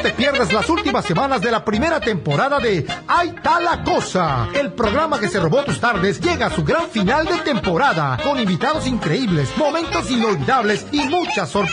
te pierdas las últimas semanas de la primera temporada de Ahí está la cosa. El programa que se robó tus tardes llega a su gran final de temporada con invitados increíbles, momentos inolvidables y muchas sorpresas.